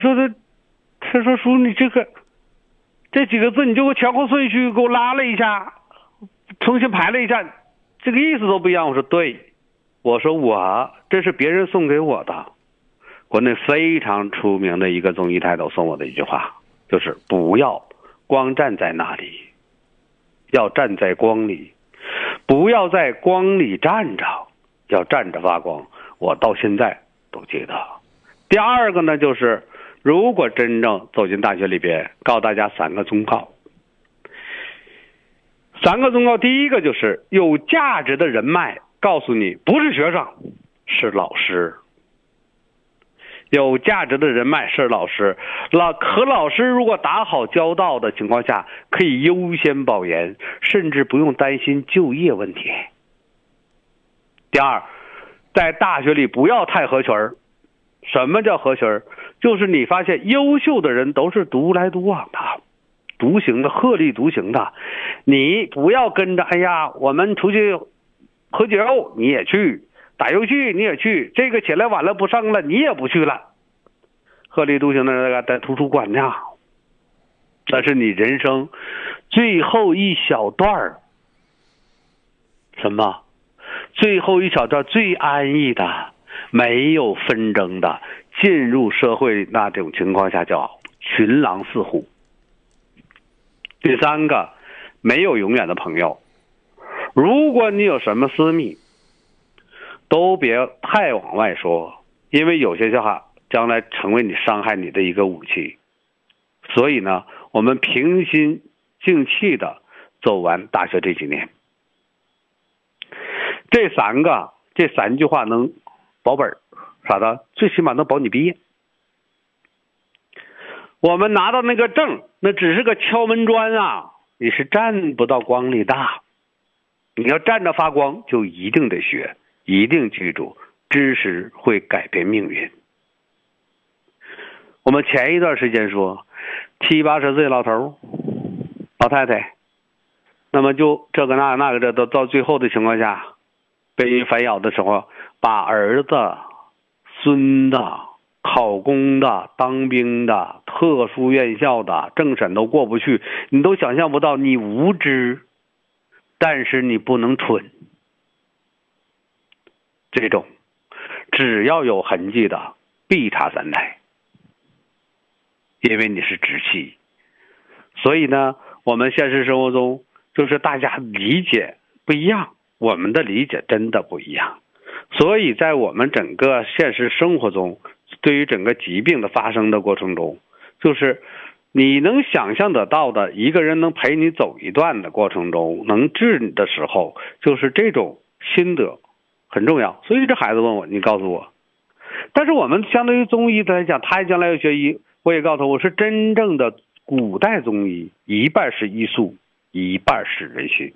说他说叔，你这几个字你就给我前后顺序给我拉了一下，重新排了一下，这个意思都不一样。我说对，我说这是别人送给我的，国内非常出名的一个中医泰斗送我的一句话，就是不要光站在那里，要站在光里，不要在光里站着，要站着发光。我到现在都记得。第二个呢，就是如果真正走进大学里边，告诉大家3个忠告。3个忠告，第一个就是有价值的人脉告诉你，不是学生，是老师。有价值的人脉是老师，和老师如果打好交道的情况下，可以优先保研，甚至不用担心就业问题。第二，在大学里不要太合群儿。什么叫合群儿？就是你发现优秀的人都是独来独往的，独行的，鹤立独行的。你不要跟着，哎呀，我们出去喝酒你也去，打游戏你也去，这个起来晚了不上了你也不去了。鹤立独行的人在图书馆呢，那是你人生最后一小段什么？最后一小段最安逸的，没有纷争的，进入社会那种情况下叫群狼似虎。第3个，没有永远的朋友。如果你有什么私密，都别太往外说，因为有些话将来成为你伤害你的一个武器。所以呢，我们平心静气的走完大学这几年。这3句话能保本，啥的？最起码能保你毕业。我们拿到那个证，那只是个敲门砖啊，你是站不到光里的。你要站着发光，就一定得学，一定记住，知识会改变命运。我们前一段时间说，70、80岁老头、老太太，那么就这个那个这都到最后的情况下，被人反咬的时候，把儿子、孙子、考公的、当兵的、特殊院校的政审都过不去，你都想象不到。你无知，但是你不能蠢。这种只要有痕迹的必查3代，因为你是直系。所以呢，我们现实生活中就是大家理解不一样，我们的理解真的不一样。所以在我们整个现实生活中，对于整个疾病的发生的过程中，就是你能想象得到的，一个人能陪你走一段的过程中，能治你的时候，就是这种心得很重要。所以这孩子问我，你告诉我。但是我们相对于中医来讲，他将来要学医，我也告诉他，我是真正的古代中医，一半是医术，一半是人心。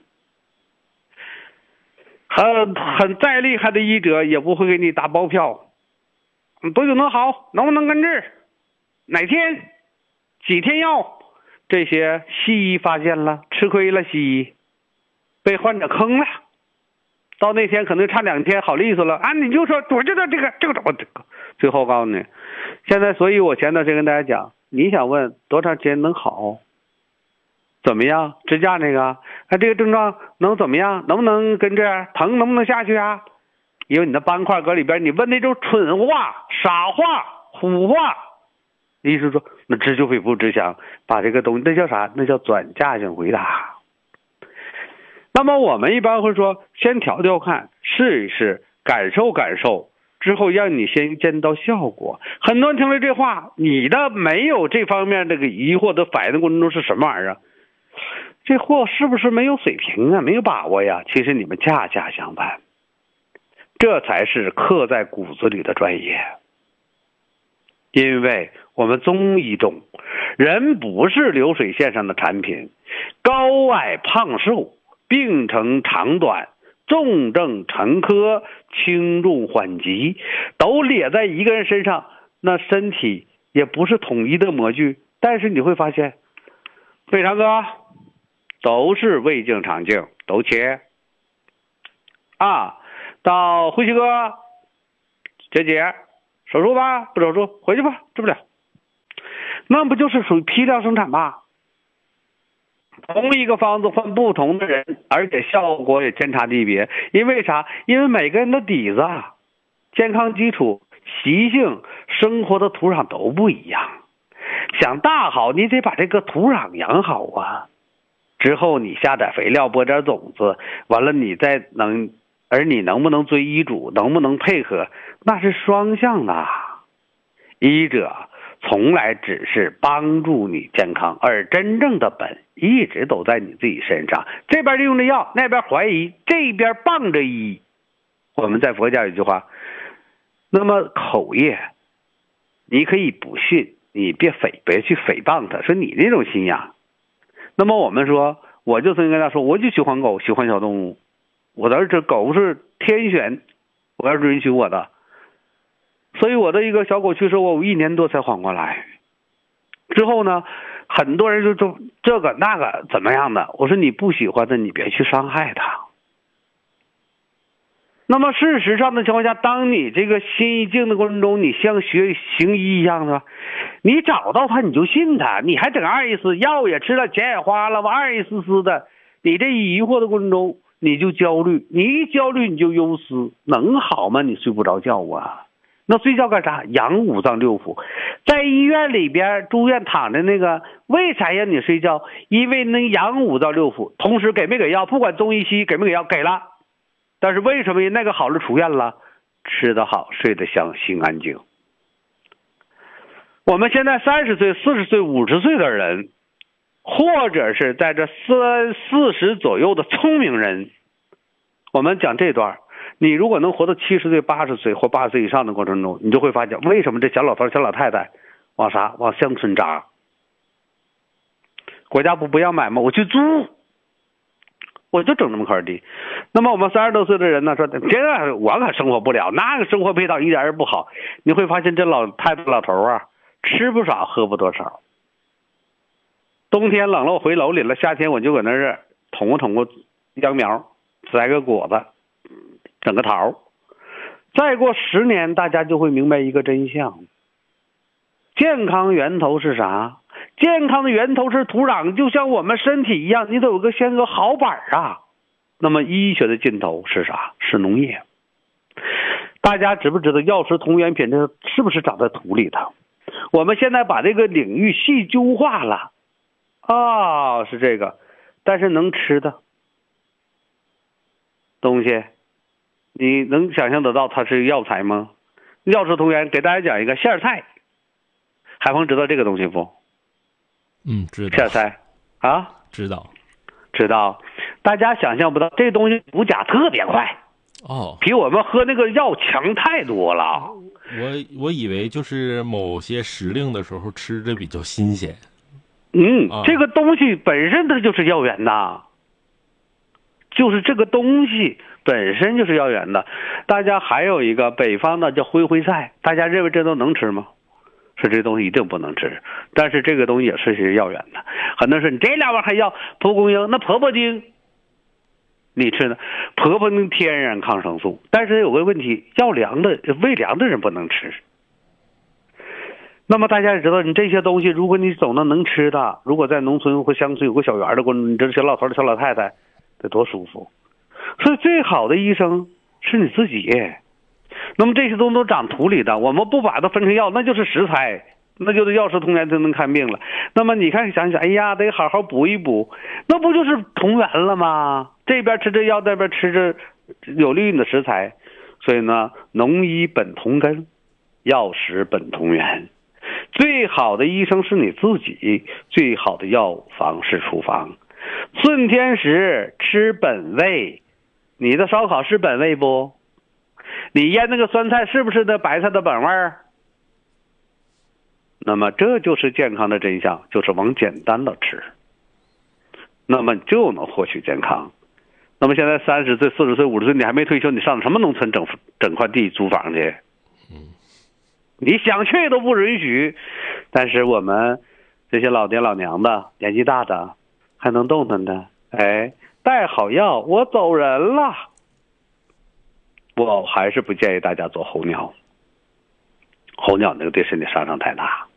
很再厉害的医者也不会给你打包票，多久能好，能不能根治，哪天几天药，这些西医发现了，吃亏了，西医被患者坑了，到那天可能差2天好利索了啊！你就说我知道这个，最后告诉你，现在所以我前段时间跟大家讲，你想问多长时间能好？怎么样？支架那个，这个症状能怎么样？能不能跟着疼？能不能下去啊？因为你的斑块搁里边，你问那种蠢话、傻话、虎话，意思说那知就肺腑之详，把这个东西那叫啥？那叫转嫁性回答。那么我们一般会说，先调调看，试一试，感受感受，之后让你先见到效果。很多人听了这话，你的没有这方面这个疑惑的反应的过程中是什么玩意儿？这货是不是没有水平啊？没有把握呀？其实你们恰恰相反，这才是刻在骨子里的专业。因为我们中医中，人不是流水线上的产品，高矮胖瘦、病程长短、重症沉疴、轻重缓急，都列在一个人身上，那身体也不是统一的模具。但是你会发现，肺长哥都是胃镜肠镜都切啊，到呼吸科结节手术吧，不手术回去吧，治不了。 那不就是属于批量生产吗？同一个方子换不同的人，而且效果也天差地别。因为啥？因为每个人的底子、健康基础、习性、生活的土壤都不一样。想大好，你得把这个土壤养好啊。之后你下点肥料，播点种子，完了你再能，而你能不能遵医嘱，能不能配合，那是双向的。医者从来只是帮助你健康，而真正的本一直都在你自己身上。这边利用着药，那边怀疑，这边傍着医。我们在佛家有句话，那么口业，你可以不信，你别去诽谤他，说你那种信仰。那么我们说，我就曾经跟他说，我就喜欢狗，喜欢小动物，我的这狗是天选，我要是允许我的。所以我的一个小狗去世，我1年多才缓过来。之后呢，很多人就说这个那个怎么样的，我说你不喜欢的，你别去伤害它。那么事实上的情况下，当你这个心一静的过程中，你像学行医一样的，你找到他你就信他，你还整二意思，药也吃了，钱也花了，二意思的，你这疑惑的过程中你就焦虑，你一焦虑你就忧思，能好吗？你睡不着觉啊。那睡觉干啥？养五脏六腑。在医院里边住院躺着那个，为啥让你睡觉？因为能养五脏六腑，同时给没给药，不管中医西医给没给药，给了。但是为什么那个好了出院了？吃得好，睡得香，心安静。我们现在30岁、40岁、50岁的人，或者是在这40左右的聪明人，我们讲这段，你如果能活到70岁、80岁或80岁以上的过程中，你就会发现为什么这小老头、小老太太往乡村扎？国家不让买吗？我去租。我就整这么块地。那么我们30多岁的人呢，说这个我可生活不了，那个生活配套一点也不好。你会发现这老太太老头啊，吃不少喝不多少。冬天冷了我回楼里了，夏天我就搁那儿捅过秧苗，摘个果子，整个桃。再过10年，大家就会明白一个真相：健康源头是啥？健康的源头是土壤，就像我们身体一样，你得有个先个好板啊。那么医学的尽头是啥？是农业。大家知不知道药食同源品这是不是长在土里头？我们现在把这个领域细究化了是这个，但是能吃的东西，你能想象得到它是药材吗？药食同源，给大家讲一个馅菜。海峰知道这个东西不？ 知道。 馅菜啊， 知道。 大家想象不到，这东西补钾特别快比我们喝那个药强太多了。 我以为就是某些时令的时候吃着比较新鲜。 这个东西本身它就是药源呐，就是这个东西本身就是药源的。大家还有一个北方的叫灰菜，大家认为这都能吃吗？说这东西一定不能吃，但是这个东西也是药源的。很多人说你这俩玩意儿还要蒲公英，那婆婆精你吃呢？婆婆精天然抗生素，但是有个问题，胃凉的人不能吃。那么大家也知道，你这些东西，如果你走那能吃的，如果在农村或乡村有个小园的过程，你这小老头小老太太得多舒服。所以最好的医生是你自己。那么这些东西都长土里的，我们不把它分成药，那就是食材，那就是药食同源就能看病了。那么你看想想，哎呀，得好好补一补，那不就是同源了吗？这边吃这药，那边吃着有利于你的食材。所以呢，农医本同根，药食本同源。最好的医生是你自己，最好的药房是厨房。顺天时吃本味，你的烧烤是本味不？你腌那个酸菜是不是那白菜的本味儿？那么这就是健康的真相，就是往简单的吃，那么就能获取健康。那么现在30岁、40岁、50岁，你还没退休，你上什么农村整块地租房去？你想去都不允许。但是我们这些老爹老娘的，年纪大的还能动弹的，带好药，我走人了。我还是不建议大家做候鸟，候鸟那个对身体伤太大。